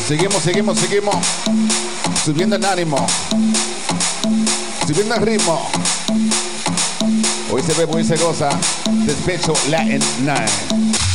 Seguimos. Subiendo el ánimo. Subiendo el ritmo. Hoy se bebe, hoy se goza. Despecho Latin Night.